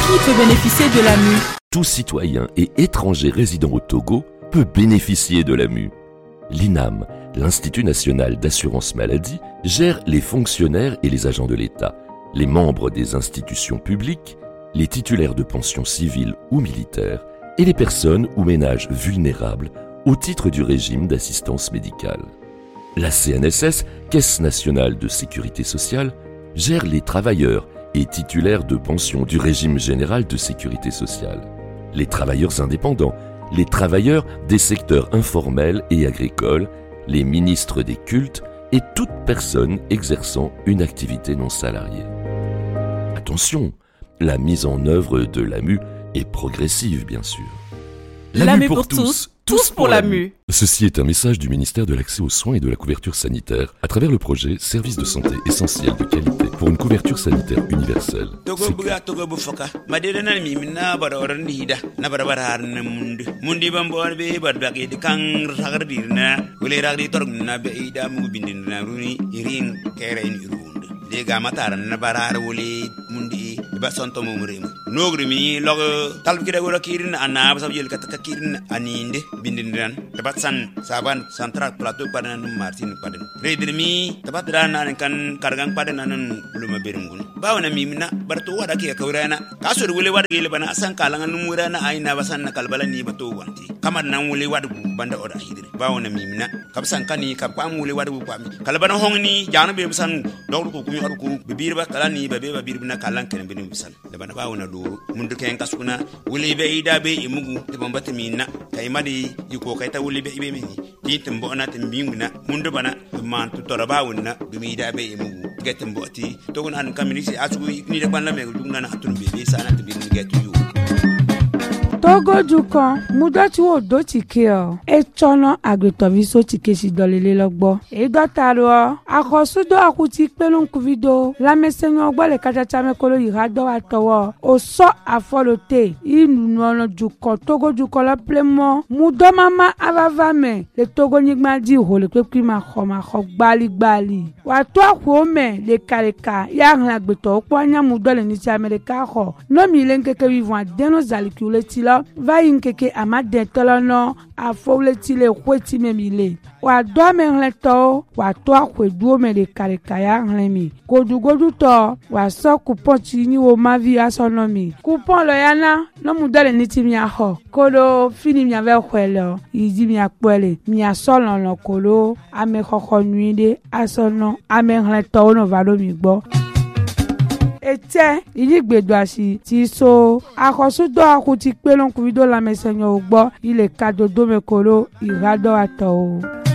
Qui peut bénéficier de l'AMU? Tout citoyen et étranger résidant au Togo peut bénéficier de l'AMU. L'INAM, l'Institut national d'assurance maladie, gère les fonctionnaires et les agents de l'État, les membres des institutions publiques, les titulaires de pensions civiles ou militaires et les personnes ou ménages vulnérables au titre du régime d'assistance médicale. La CNSS, Caisse nationale de sécurité sociale, gère les travailleurs et titulaires de pensions du régime général de sécurité sociale, les travailleurs indépendants, les travailleurs des secteurs informels et agricoles, les ministres des cultes et toute personne exerçant une activité non salariée. Attention, la mise en œuvre de l'AMU est progressive, bien sûr. L'AMU pour tous, tous pour l'AMU. Ceci est un message du ministère de l'Accès aux soins et de la couverture sanitaire à travers le projet Services de santé essentiels de qualité pour une couverture sanitaire universelle. Lega matar na barar wuli mundi ba sonto mo murima nogri mi logo talbikida wala kirin ana ba sabjel kataka kirin aninde bindindan tabat san saban central plateau padan martin padan redrimi tabat dana kan kargang padan nan uluma berungun bawna mimna barto wada ke kawrana kasur wuli wada gele bana san kalangan numurana aina basan na kalbala ni bato wanti kamar nan wuli wada banda oda hidri bawna mimna kabsan kani kapam wuli wada bu pami kalbana hongni janu be basan dogru ko ko bibirba kala ni babe babirna kalan kan bin misal da bana bawo na do mun duken kasuna wuli be ida be imugu te bombata minna kay madi yiko kay ta wuli be ibe mini titim bo na timbinguna mun do bana man to toraba wonna bi ida be imugu getem boti to gon an kamini asu ni de banla me dugna na atun be sana te bin getu yu Togo dukan mudati wo do tike o e chono agritoviso tike si dolele logbo e dotaro akosudo akuti pelon kuvido la mesenyo ogbo le kachacha me kolo irado atowo o so afolote inu ono dukan Togo dukan la plemo mudo mama avava me le Togo nigma di ho le pepi ma kho gbali wa to akwo me le kareka ya ran agbeto opo anya mudo le ni ti America ho no mi le nkeke vivant deno zalikule va inkeke amade tolono afowleti le kweti memile wa do menleto wa to akwedu me le karikaya nlemi godu to wa so coupon ti ni wo mavi asonomi coupon lo yana no mudale ni ti mi aho kolo fini mi ave kwelo yidi mi apele mi asolon lo kolo ame kokko nuide asono ame nleto no valo mi gbo ete iligbedo asi ti so akosudo akuti pelon kuvido la mesenyo ogbo ile kadodo mekolo irado ato o.